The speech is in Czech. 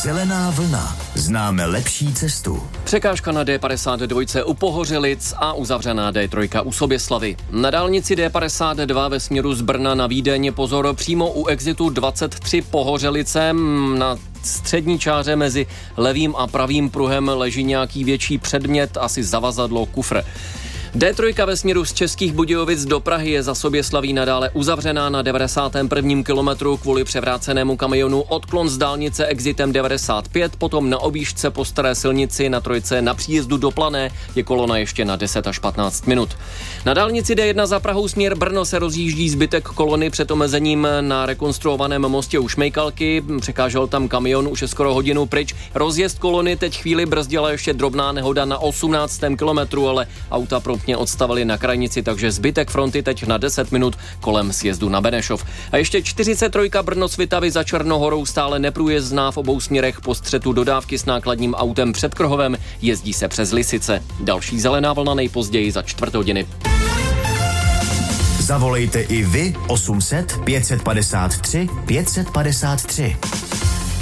Zelená vlna. Známe lepší cestu. Překážka na D52 u Pohořelic a uzavřená D3 u Soběslavy. Na dálnici D52 ve směru z Brna na Vídeň pozor přímo u exitu 23 Pohořelice. Na střední čáře mezi levým a pravým pruhem leží nějaký větší předmět, asi zavazadlo, kufr. D3 ve směru z Českých Budějovic do Prahy je za Soběslaví nadále uzavřená na 91. kilometru kvůli převrácenému kamionu. Odklon z dálnice exitem 95, potom na objížďce po staré silnici na trojce na příjezdu do Plané je kolona ještě na 10 až 15 minut. Na dálnici D1 za Prahou směr Brno se rozjíždí zbytek kolony před omezením na rekonstruovaném mostě u Šmejkalky. Překážel tam kamion, už je skoro hodinu pryč. Rozjezd kolony teď chvíli brzdila ještě drobná nehoda na 18. kilometru, ale auta promptně odstavili na krajnici, takže zbytek fronty teď na 10 minut kolem sjezdu na Benešov. A ještě 43 Brno-Svitavy za Černohorou stále neprůjezdná v obou směrech po střetu dodávky s nákladním autem před Krhovem. Jezdí se přes Lisice. Další zelená vlna nejpozději za 4 hodiny. Zavolejte i vy 800 553 553.